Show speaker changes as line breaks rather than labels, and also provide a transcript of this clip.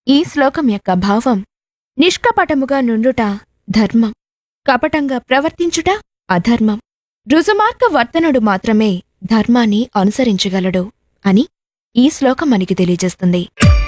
ఈ శ్లోకం యొక్క భావం నిష్కపటముగా నుండుట ధర్మం, కపటంగా ప్రవర్తించుట అధర్మం. రుజుమార్గ వర్తనుడు మాత్రమే ధర్మాన్ని అనుసరించగలడు అని ఈ శ్లోకం మనకి తెలియజేస్తుంది.